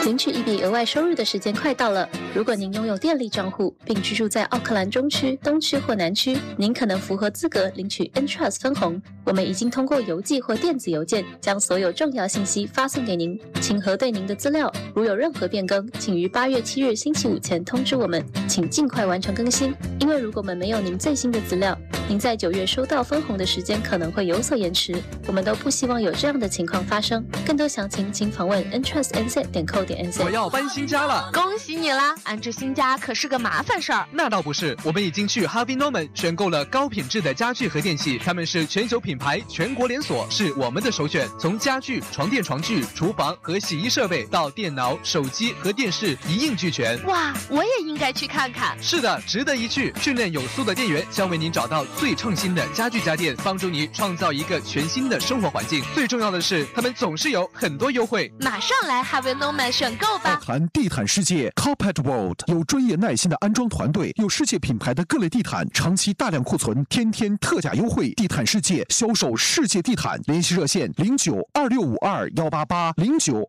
领取一笔额外收入的时间快到了。如果您拥有电力账户，并居住在奥克兰中区、东区或南区，您可能符合资格领取 Entrust 分红。我们已经通过邮寄或电子邮件将所有重要信息发送给您，请核对您的资料。如有任何变更，请于8月7日星期五前通知我们，请尽快完成更新。因为如果我们没有您最新的资料，您在9月收到分红的时间可能会有所延迟。我们都不希望有这样的情况发生。更多详情请访问 entrustnz.co.nz。 我要搬新家了， 恭喜你啦！安置新家可是个麻烦事儿。 那倒不是，我们已经去 Harvey Norman 选购了高品质的家具和电器，他们是全球品牌、全国连锁，是我们的首选。从家具、床垫、床具、厨房和洗衣设备到电脑、手机和电视一应俱全。 哇，我也应该去看看。 是的，值得一去。训练有素的店员将为您找到最创新的家具家电，帮助你创造一个全新的生活环境。最重要的是，他们总是有很多优惠。 马上来 Harvey Norman 选购吧！ 谈地毯世界 Carpet World 有专业耐心的安装团队，有世界品牌的各类地毯，长期大量库存，天天特价优惠。地毯世界销售世界地毯，联系热线0926521188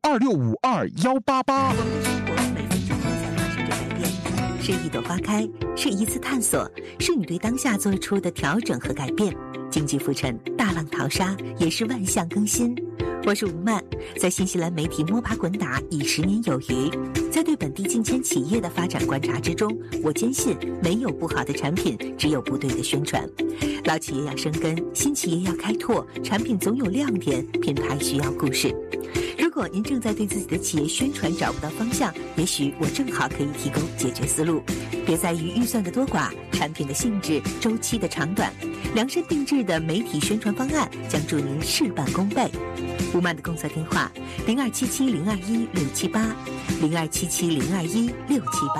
0926521188。 每分钟都在发生着改变，是一朵花开，是一次探索，是你对当下做出的调整和改变。经济浮沉，大浪淘沙，也是万象更新。我是吴曼，在新西兰媒体摸爬滚打已10年有余，在对本地近千企业的发展观察之中，我坚信没有不好的产品，只有不对的宣传。老企业要生根，新企业要开拓，产品总有亮点，品牌需要故事。如果您正在对自己的企业宣传找不到方向，也许我正好可以提供解决思路。别在于预算的多寡，产品的性质、周期的长短，量身定制的媒体宣传方案将助您事半功倍。吴曼的工作电话：0277021678，0277021678。